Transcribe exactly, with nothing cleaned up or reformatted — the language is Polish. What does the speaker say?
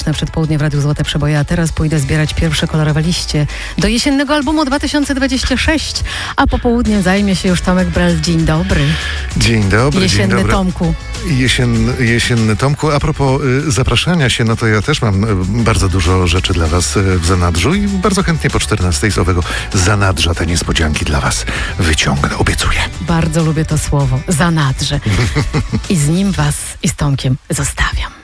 Na przedpołudnie w Radiu Złote Przeboje, a teraz pójdę zbierać pierwsze kolorowe liście do jesiennego albumu dwa tysiące dwudziestego szóstego, a po południu zajmie się już Tomek Brel. Dzień dobry. Dzień dobry, Jesienny dzień dobry. Tomku. Jesienny, jesienny Tomku. A propos y, zapraszania się, no to ja też mam y, bardzo dużo rzeczy dla was y, w zanadrzu i bardzo chętnie po czternastej z owego zanadrza te niespodzianki dla was wyciągnę, obiecuję. Bardzo lubię to słowo, zanadrze. I z nim was i z Tomkiem zostawiam.